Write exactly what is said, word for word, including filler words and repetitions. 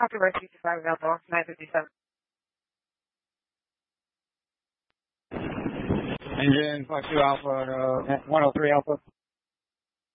Copy West sixty-five Delta, nine fifty-seven. Engine, Fox two Alpha, uh, one oh three Alpha.